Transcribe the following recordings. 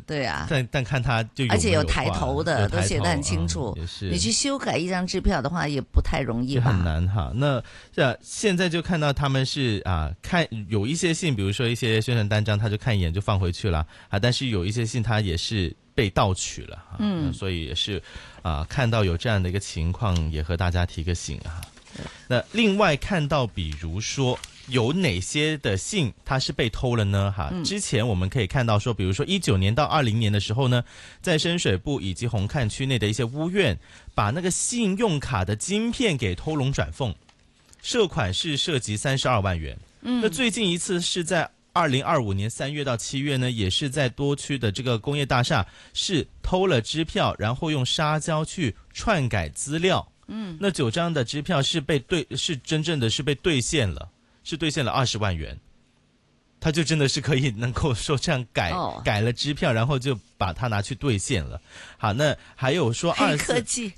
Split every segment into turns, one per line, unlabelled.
对啊，
但看他就有没有
而且有抬头的，都写得很清楚。
也是，
你去修改一张支票的话，也不太容易吧？
很难哈。那现在就看到他们是看有一些信，比如说一些宣传单张，他就看一眼就放回去了但是有一些信他也是被盗取了所以也是看到有这样的一个情况，也和大家提个醒那另外看到，比如说有哪些的信它是被偷了呢？之前我们可以看到说，比如说19年到20年的时候呢，在深水埗以及红磡区内的一些屋苑，把那个信用卡的晶片给偷龙转凤，涉款是涉及32万元。那最近一次是在2025年3月到7月呢，也是在多区的这个工业大厦是偷了支票，然后用沙胶去篡改资料。那9张的支票是真正的是被兑现了，是兑现了20万元。他就真的是可以能够说这样改了支票，然后就把它拿去兑现了。好，那还有说黑科技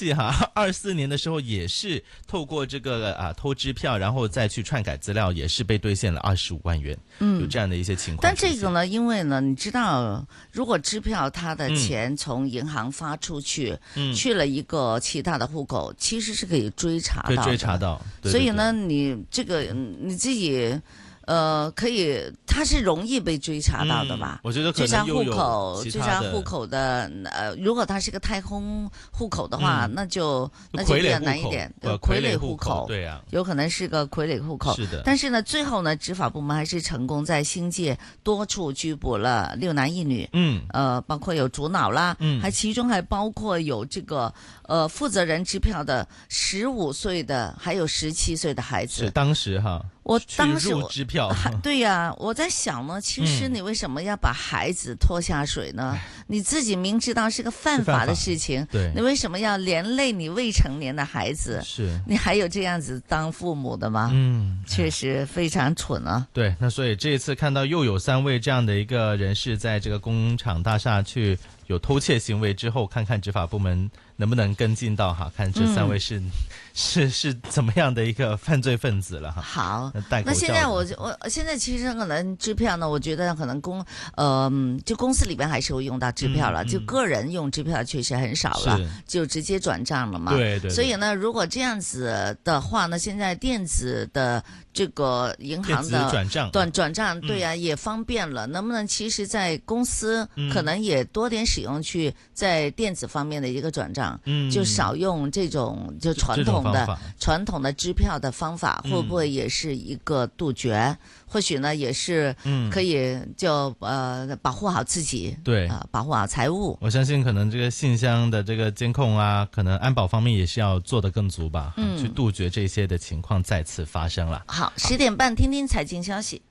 24年的时候也是透过这个偷支票，然后再去篡改资料，也是被兑现了25万元。有这样的一些情况。
但这个呢，因为呢，你知道，如果支票它的钱从银行发出去，去了一个其他的户口，其实是可以追查到的。
可以追查到。对对对。
所以呢，你这个你自己。可以，它是容易被追查到的吧？
我觉得可能又有
追查户口的，如果它是个太空户口的话，那就比较难一点。
傀儡户口，对啊，
有可能是个傀儡户口。
是的。
但是呢，最后呢，执法部门还是成功在新界多处拘捕了6男1女。包括有主脑啦，其中还包括有这个负责人支票的15岁的，还有17岁的孩子。
是当时
我当时
入支票，
对呀，我在想呢，其实你为什么要把孩子拖下水呢？你自己明知道是个犯法的事情，
对，
你为什么要连累你未成年的孩子？
是，
你还有这样子当父母的吗？确实非常蠢啊。
对，那所以这一次看到又有3位这样的一个人士在这个工厂大厦去有偷窃行为之后，看看执法部门能不能跟进到看这3位是怎么样的一个犯罪分子了
好，那现在我现在其实可能支票呢，我觉得可能就公司里边还是会用到支票了，就个人用支票确实很少了，就直接转账了嘛。
对。
所以呢，如果这样子的话呢，现在电子的这个银行的转账，对啊，也方便了。能不能其实在公司可能也多点使用去在电子方面的一个转账，就少用这种就传统的支票的方法，会不会也是一个杜绝？或许呢，也是可以就保护好自己，
对
保护好财物。
我相信可能这个信箱的这个监控可能安保方面也是要做得更足吧，去杜绝这些的情况再次发生了。
好，10点半听听财经消息。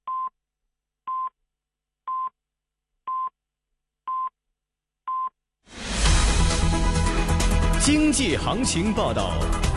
经济行情报道。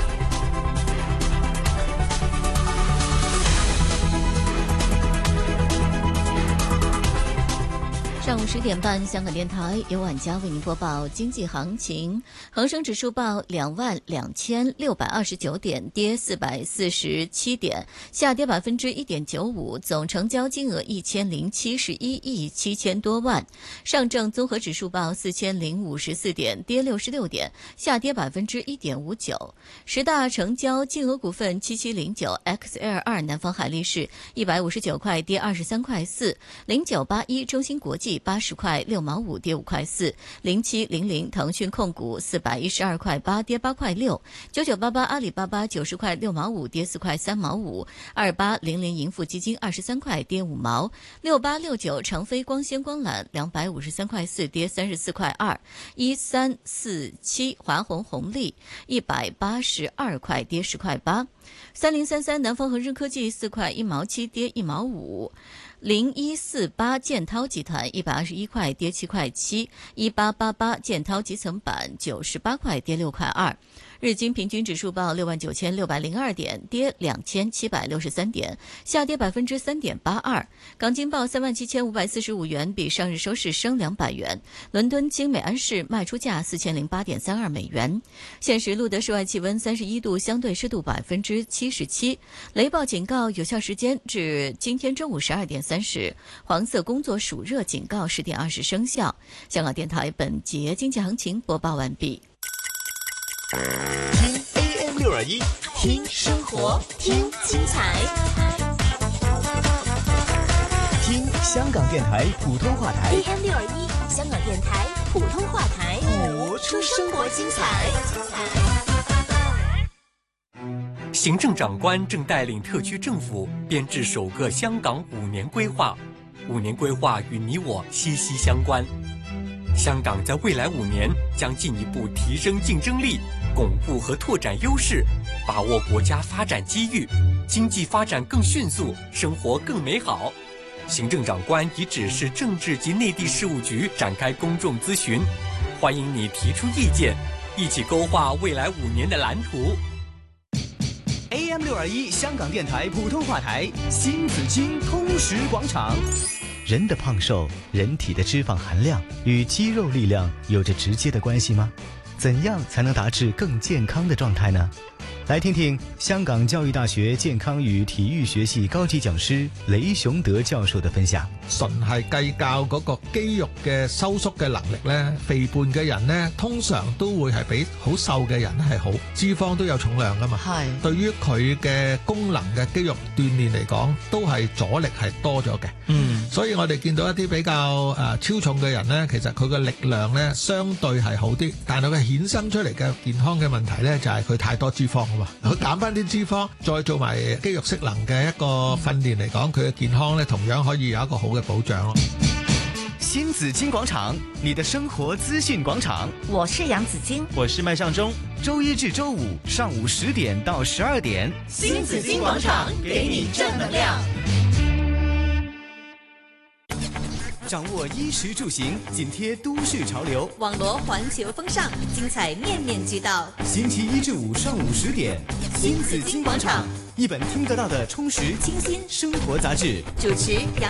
上午10点半，香港电台由晚佳为您播报经济行情。恒生指数报22629点，跌447点，下跌1.95%，总成交金额1071亿7000多万。上证综合指数报4054点，跌66点，下跌1.59%。十大成交金额股份7709 XL2 南方海力士159块，跌23块4；0981中芯国际80块6毛5，跌5块4；0700腾讯控股412块8，跌8块6；9988阿里巴巴90块6毛5，跌4块3毛5；2800盈富基金23块，跌5毛；6869长飞光纤光缆253块4，跌34块2；1347华虹红利182块，跌10块8；3033南方恒生科技4块1毛7，跌1毛5；0148建滔集团121块，跌7块7；1888建滔集成板98块，跌6块2。 日经平均指数报69,602点，跌2763点，下跌3.82%。港金报37,545元，比上日收市升200元。伦敦经美安市卖出价4008.32美元。现时录得室外气温31度，相对湿度77%。雷暴警告有效时间至今天中午12点30，黄色工作暑热警告10点20生效。香港电台本节经济行情播报完毕。
听 AM621，听生活，听精彩，听香港电台普通话台。
AM621，香港电台普通话台，
活出生活精彩。
行政长官正带领特区政府编制首个香港5年规划，5年规划与你我息息相关。香港在未来5年将进一步提升竞争力，巩固和拓展优势，把握国家发展机遇，经济发展更迅速，生活更美好。行政长官已指示政治及内地事务局展开公众咨询，欢迎你提出意见，一起勾画未来5年的蓝图。
AM621香港电台普通话台，新紫荆通识广场。
人的胖瘦，人体的脂肪含量与肌肉力量有着直接的关系吗？怎样才能达至更健康的状态呢？来聽聽香港教育大學健康與體育學系高級講師李雄德教授的分享。
純係計較嗰個肌肉嘅收縮嘅能力呢，肥胖嘅人呢，通常都會係比好瘦嘅人係好，脂肪都有重量噶嘛。係對於佢嘅功能嘅肌肉鍛鍊嚟講，都係阻力係多咗嘅。所以我哋見到一啲比較超重嘅人呢，其實佢嘅力量呢相對係好啲，但係佢衍生出嚟嘅健康嘅問題呢，就係佢太多脂肪。佢減翻啲脂肪，再做埋肌肉適能嘅一個訓練嚟講，佢嘅健康呢同樣可以有一個好嘅保障咯。
新紫荊廣場，你的生活資訊廣場。
我是楊子矜，
我是麥尚中。
周一至周五上午10點到12點，
新紫荊廣場給你正能量。
掌握衣食住行，緊貼都市潮流，
網羅環球風尚，精彩面面俱到。
星期一至五上午10點，
新紫荊廣場，
一本聽得到的充實清新生活雜誌。
主持楊